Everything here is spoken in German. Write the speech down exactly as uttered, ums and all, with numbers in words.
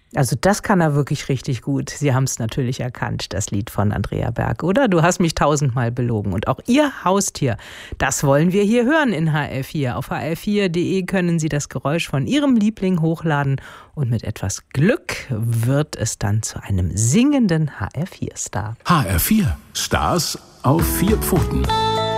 Also das kann er wirklich richtig gut. Sie haben es natürlich erkannt, das Lied von Andrea Berg, oder? Du hast mich tausendmal belogen. Und auch Ihr Haustier, das wollen wir hier hören in H R vier. Auf H R vier Punkt de können Sie das Geräusch von Ihrem Liebling hochladen. Und mit etwas Glück wird es dann zu einem singenden H R vier Star. H R vier. Stars auf vier Pfoten.